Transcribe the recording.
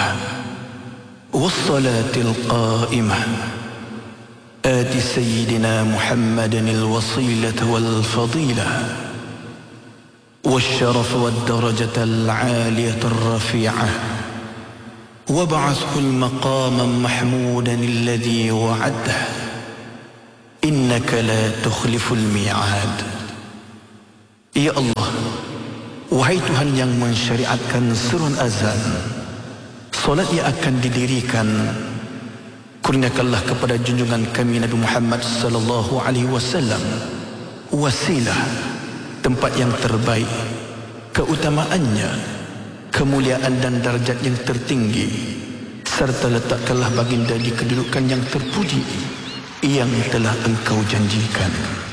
والصلاة القائمة آت سيدنا محمدا الوصيلة والفضيلة والشرف والدرجة العالية الرفيعة وابعثه المقاما محمودا الذي وعده إنك لا تخلف الميعاد. Ya Allah, wahai Tuhan yang mensyariatkan serun azan, solat yang akan didirikan, kurniakanlah kepada junjungan kami Nabi Muhammad sallallahu alaihi wasallam wasilah, tempat yang terbaik, keutamaannya, kemuliaan dan darjat yang tertinggi, serta letakkanlah baginda di kedudukan yang terpuji yang telah Engkau janjikan.